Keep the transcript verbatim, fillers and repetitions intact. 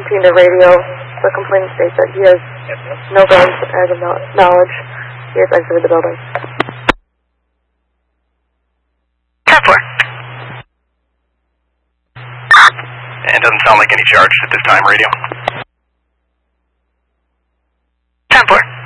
seen the radio. The complainant states that he has no grounds as of knowledge. He has exited the building. ten four. And it doesn't sound like any charge at this time, radio. ten four.